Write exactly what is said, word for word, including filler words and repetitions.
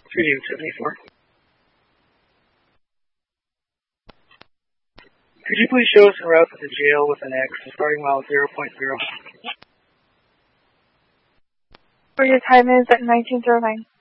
three D seventy-four. Could you please show us a route to the jail with an X, starting mile zero point zero? Where your time is at nineteen oh nine.